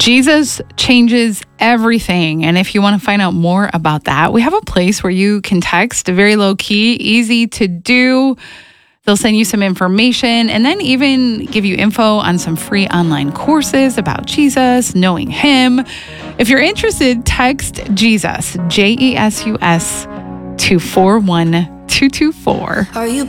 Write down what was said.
Jesus changes everything. And if you want to find out more about that, we have a place where you can text, very low key, easy to do. They'll send you some information and then even give you info on some free online courses about Jesus, knowing him. If you're interested, text Jesus, JESUS, to 41224.